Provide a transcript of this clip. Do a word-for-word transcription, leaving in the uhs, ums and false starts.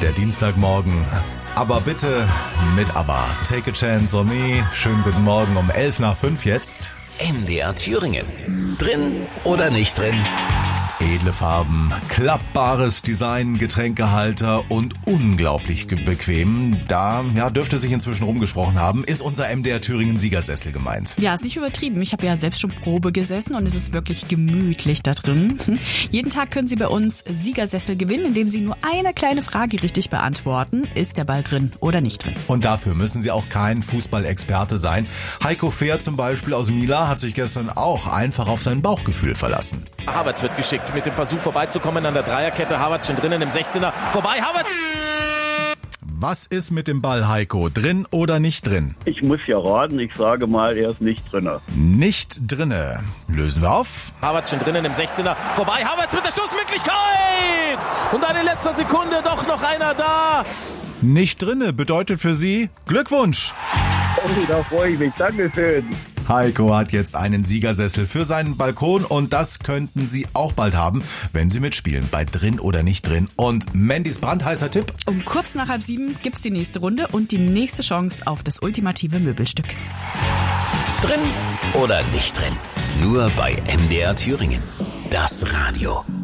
der Dienstagmorgen. Aber bitte mit Aber. Take a chance on me. Schönen guten Morgen um elf nach fünf jetzt. M D R Thüringen. Drin oder nicht drin? Edle Farben, klappbares Design, Getränkehalter und unglaublich bequem. Da ja, dürfte sich inzwischen rumgesprochen haben, ist unser M D R Thüringen Siegersessel gemeint. Ja, ist nicht übertrieben. Ich habe ja selbst schon Probe gesessen und es ist wirklich gemütlich da drin. Jeden Tag können Sie bei uns Siegersessel gewinnen, indem Sie nur eine kleine Frage richtig beantworten. Ist der Ball drin oder nicht drin? Und dafür müssen Sie auch kein Fußballexperte sein. Heiko Fehr zum Beispiel aus Mila hat sich gestern auch einfach auf sein Bauchgefühl verlassen. Havertz wird geschickt mit dem Versuch vorbeizukommen an der Dreierkette. Havertz schon drinnen im sechzehner. Vorbei, Havertz! Was ist mit dem Ball, Heiko? Drin oder nicht drin? Ich muss ja raten, ich sage mal, er ist nicht drinne. Nicht drinne. Lösen wir auf. Havertz schon drinnen im sechzehner. Vorbei, Havertz mit der Schussmöglichkeit! Und dann in letzter Sekunde doch noch einer da. Nicht drinne bedeutet für Sie Glückwunsch. Oh, da freue ich mich. Dankeschön. Heiko hat jetzt einen Siegersessel für seinen Balkon und das könnten Sie auch bald haben, wenn Sie mitspielen bei Drin oder nicht drin. Und Mandys brandheißer Tipp? Um kurz nach halb sieben gibt's die nächste Runde und die nächste Chance auf das ultimative Möbelstück. Drin oder nicht drin? Nur bei M D R Thüringen. Das Radio.